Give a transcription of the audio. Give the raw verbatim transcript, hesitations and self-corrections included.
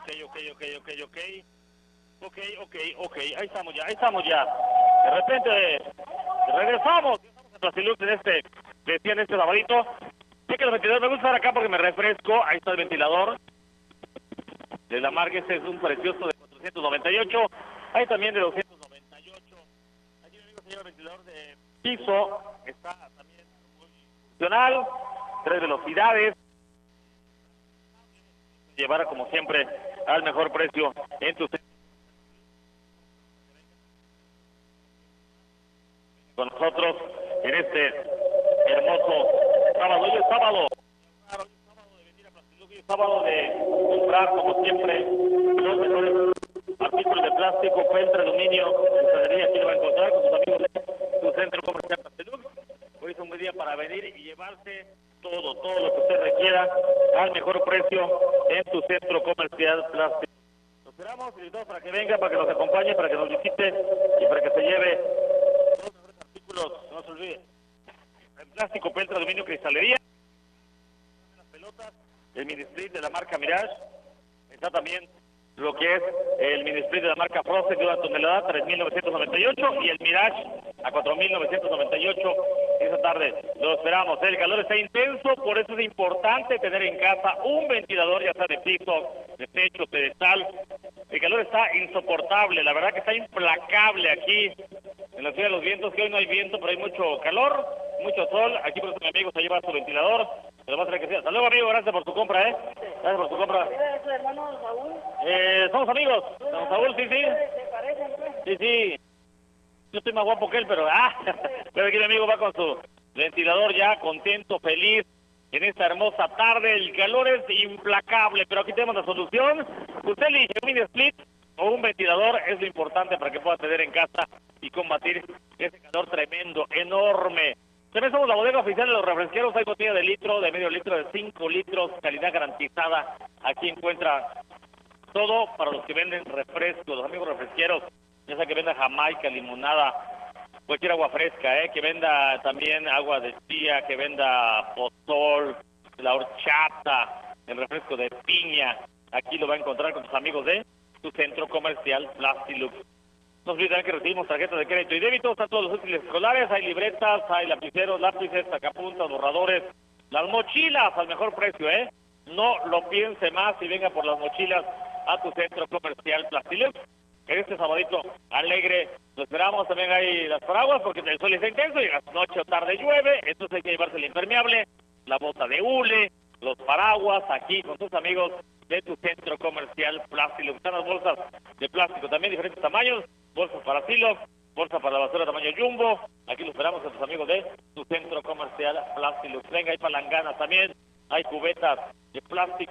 ok, ok, ok, ok, ok. Ok, ok, ok, ahí estamos ya, ahí estamos ya. De repente regresamos. Estamos en Plastilux en este, decía en este sabadito. Sé que el ventilador me gusta estar acá porque me refresco. Ahí está el ventilador de la marca, este es un precioso de cuatrocientos noventa y ocho. Hay también de doscientos noventa y ocho. Aquí mi amigo se lleva el ventilador de piso. Está también muy funcional. Tres velocidades. Llevará como siempre al mejor precio en tu centro. Con nosotros en este hermoso sábado. Hoy es sábado. Sábado de venir a Plastilux, hoy es sábado de comprar como siempre los mejores artículos de plástico, feltre, aluminio, escalería. Aquí lo va a encontrar con sus amigos de su centro comercial Plastilux. Hoy es un buen día para venir y llevarse todo, todo lo que usted requiera al mejor precio en tu centro comercial Plastilux. Los esperamos, invitados para que venga, para que nos acompañe, para que nos visite y para que se lleve los mejores artículos. No se olvide, el plástico, peltre, aluminio, cristalería, las pelotas, el mini split de la marca Mirage, está también lo que es el mini split de la marca Frozen de una tonelada, tres mil novecientos noventa y ocho, y el Mirage a cuatro mil novecientos noventa y ocho. Esta tarde lo esperamos. El calor está intenso, por eso es importante tener en casa un ventilador, ya sea de piso, de techo, pedestal. El calor está insoportable, la verdad que está implacable aquí en la ciudad de los vientos, que hoy no hay viento, pero hay mucho calor, mucho sol. Aquí por eso mi amigo se lleva su ventilador. Lo va a tener que hacer. Hasta luego, amigo, gracias por tu compra, ¿eh? Gracias por tu compra. ¿Eres su hermano Saúl? Eh, somos amigos. Don Saúl, sí, sí. ¿Se parecen, pues? Sí, sí. Yo estoy más guapo que él, pero ah, pero aquí mi amigo va con su ventilador ya contento, feliz en esta hermosa tarde. El calor es implacable, pero aquí tenemos la solución. Usted elige un mini split o un ventilador, es lo importante para que pueda tener en casa y combatir ese calor tremendo, enorme. También somos la bodega oficial de los refresqueros. Hay botella de litro, de medio litro, de cinco litros, calidad garantizada. Aquí encuentra todo para los que venden refrescos, los amigos refresqueros, ya sea que venda jamaica, limonada, cualquier agua fresca, ¿eh? Que venda también agua de espía, que venda pozol, la horchata, el refresco de piña. Aquí lo va a encontrar con sus amigos de su centro comercial Plastilux. No se olviden que recibimos tarjetas de crédito y débito, están todos los útiles escolares, hay libretas, hay lapiceros, lápices, sacapuntas, borradores, las mochilas al mejor precio, ¿eh? No lo piense más y venga por las mochilas a tu centro comercial Plastilux. En este sabadito alegre lo esperamos. También hay las paraguas porque el sol es intenso y a las noche o tarde llueve, entonces hay que llevarse el impermeable, la bota de hule, los paraguas aquí con tus amigos de tu centro comercial Plastilux. Están las bolsas de plástico también diferentes tamaños, bolsas para silos, bolsa para la basura tamaño jumbo. Aquí lo esperamos a tus amigos de tu centro comercial Plastilux. Venga, hay palanganas también, hay cubetas de plástico.